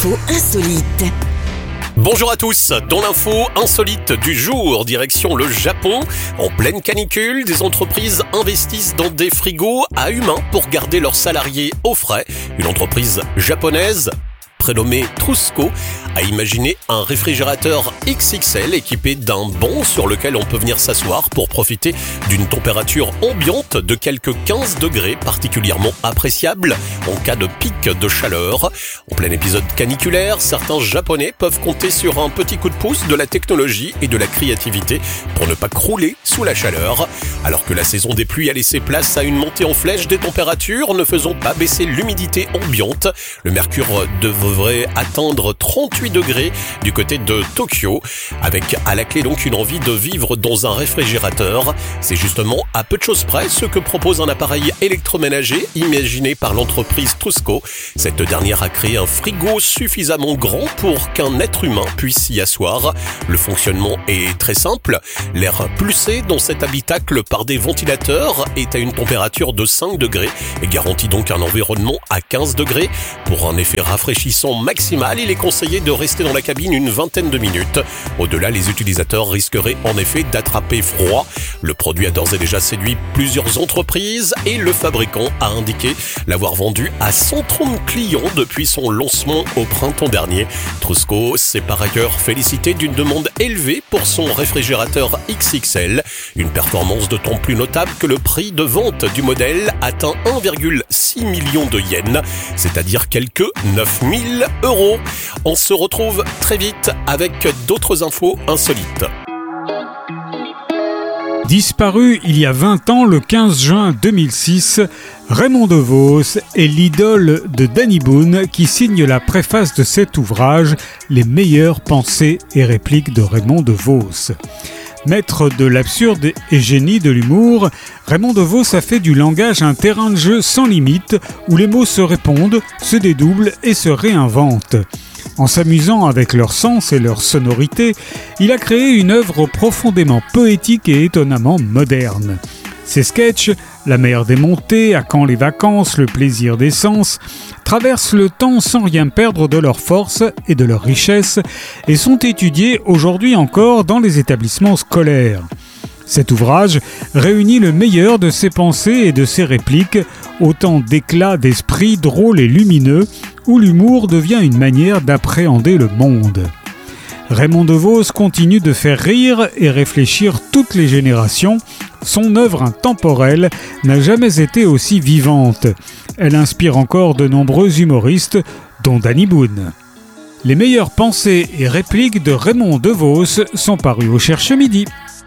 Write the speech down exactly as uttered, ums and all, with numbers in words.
L'info insolite. Bonjour à tous, dans l'info insolite du jour, direction le Japon. En pleine canicule, des entreprises investissent dans des frigos à humains pour garder leurs salariés au frais. Une entreprise japonaise prénommée Trusco a imaginé un réfrigérateur X X L équipé d'un banc sur lequel on peut venir s'asseoir pour profiter d'une température ambiante de quelques quinze degrés, particulièrement appréciable en cas de pic de chaleur. En plein épisode caniculaire, certains Japonais peuvent compter sur un petit coup de pouce de la technologie et de la créativité pour ne pas crouler sous la chaleur. Alors que la saison des pluies a laissé place à une montée en flèche des températures, ne faisons pas baisser l'humidité ambiante. Le mercure devrait atteindre trente-huit degrés du côté de Tokyo, avec à la clé donc une envie de vivre dans un réfrigérateur. C'est justement à peu de choses près ce que propose un appareil électroménager imaginé par l'entreprise Trusco. Cette dernière a créé un frigo suffisamment grand pour qu'un être humain puisse y asseoir. Le fonctionnement est très simple. L'air pulsé dans cet habitacle par des ventilateurs est à une température de cinq degrés et garantit donc un environnement à quinze degrés. Pour un effet rafraîchissant maximal, il est conseillé de rester dans la cabine une vingtaine de minutes. Au-delà, les utilisateurs risqueraient en effet d'attraper froid. Le produit a d'ores et déjà séduit plusieurs entreprises et le fabricant a indiqué l'avoir vendu à cent trente clients depuis son lancement au printemps dernier. Trusco s'est par ailleurs félicité d'une demande élevée pour son réfrigérateur X X L, une performance d'autant plus notable que le prix de vente du modèle atteint un virgule six million de yens, c'est-à-dire quelques neuf mille euros. On se retrouve très vite avec d'autres infos insolites. Disparu il y a vingt ans, le quinze juin deux mille six, Raymond DeVos est l'idole de Danny Boone qui signe la préface de cet ouvrage, Les meilleures pensées et répliques de Raymond DeVos. Maître de l'absurde et génie de l'humour, Raymond DeVos a fait du langage un terrain de jeu sans limite où les mots se répondent, se dédoublent et se réinventent. En s'amusant avec leur sens et leur sonorité, il a créé une œuvre profondément poétique et étonnamment moderne. Ses sketchs, La mer des montées, À quand les vacances, Le plaisir des sens, traversent le temps sans rien perdre de leur force et de leur richesse et sont étudiés aujourd'hui encore dans les établissements scolaires. Cet ouvrage réunit le meilleur de ses pensées et de ses répliques, autant d'éclats d'esprit drôles et lumineux, où l'humour devient une manière d'appréhender le monde. Raymond DeVos continue de faire rire et réfléchir toutes les générations. Son œuvre intemporelle n'a jamais été aussi vivante. Elle inspire encore de nombreux humoristes, dont Danny Boone. Les meilleures pensées et répliques de Raymond DeVos sont parues au Cherche Midi.